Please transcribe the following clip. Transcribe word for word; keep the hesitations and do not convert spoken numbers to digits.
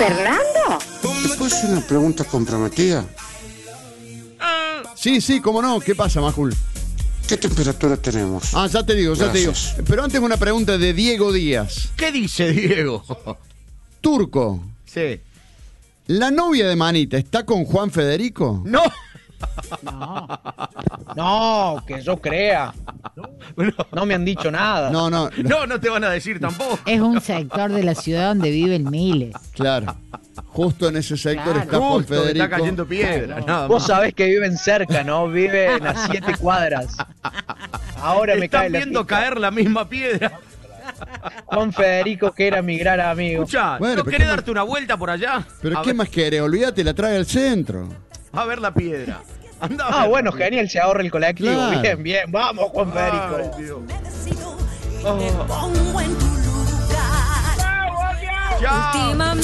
¿Fernando? ¿Te puedo hacer una pregunta comprometida? Sí, sí, cómo no. ¿Qué pasa, Majul? ¿Qué temperatura tenemos? Ah, ya te digo, ya Gracias. te digo. Pero antes una pregunta de Diego Díaz. ¿Qué dice Diego? Turco, Sí. ¿la novia de Manita está con Juan Federico? No. No. No, que yo crea. No me han dicho nada. No, no, no, No, no te van a decir tampoco. Es un sector de la ciudad donde viven miles. claro. Justo en ese sector Claro. está Juan Justo, le Federico. está cayendo piedra. Nada Vos más. sabés que viven cerca, ¿no? Viven a siete cuadras. Ahora me cae Están la viendo pica. caer la misma piedra. Juan Federico, que era mi gran amigo. Escucha, Bueno, ¿no pero querés ¿qué más- darte una vuelta por allá? Pero a ¿qué ver, más querés? Olvídate, la trae al centro. a ver la piedra. Andá a Ah, ver bueno, la piedra. genial, se ahorra el colectivo. Claro. Bien, bien, vamos, Juan Federico. Ay, Dios. Me pongo en tu lugar. Chao. Últimamente